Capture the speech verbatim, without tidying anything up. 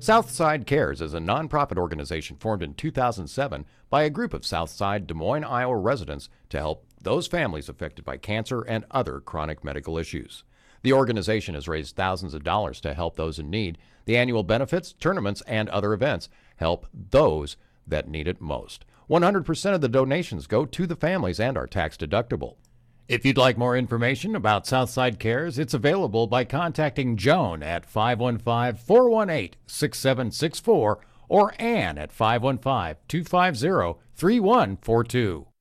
Southside Cares is a nonprofit organization formed in two thousand seven by a group of Southside Des Moines, Iowa residents to help those families affected by cancer and other chronic medical issues. The organization has raised thousands of dollars to help those in need. The annual benefits, tournaments, and other events help those that need it most. one hundred percent of the donations go to the families and are tax deductible. If you'd like more information about Southside Cares, it's available by contacting Joan at five one five, four one eight, six seven six four or Ann at five one five, two five zero, three one four two.